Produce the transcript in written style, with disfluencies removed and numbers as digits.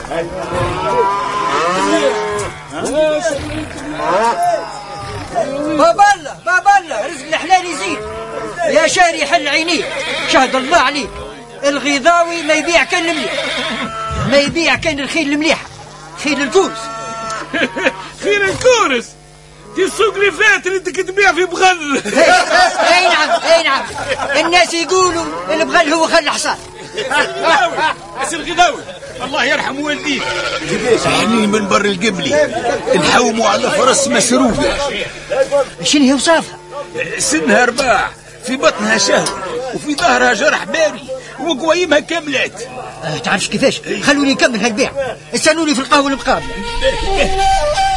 بابا الله رزق الحلال يزيد يا شاري حل عينيك، شهد الله عليك. الغيضاوي ما يبيع كان المليح، ما يبيع كان الخيل المليحة، خيل الكورس. خيل الكورس في السوق اللي فات اللي انت كتبيع في بغل. اي نعم الناس يقولوا البغل هو خل حصان. اسم الغيضاوي الله يرحم والديك، يعني من بر القبلي نحوموا على فرس مسروقة. شنو هي وصافها؟ سنها رباع، في بطنها شهر، وفي ظهرها جرح باري، وقوايمها كملت. تعرفش كيفاش؟ خلوني نكمل هالبيع، استنوني في القهوة المقابلة.